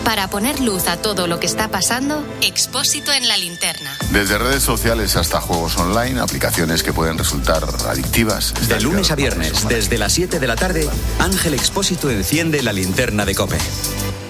Para poner luz a todo lo que está pasando, Expósito en la linterna. Desde redes sociales hasta juegos online, aplicaciones que pueden resultar adictivas. De lunes a viernes, desde las 7 de la tarde, Ángel Expósito enciende la linterna de COPE.